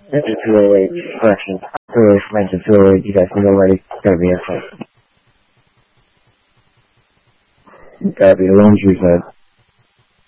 Engine 208, correction. 208 from engine 208, you guys can go ready. Gotta be in front. Gotta be the ones you said.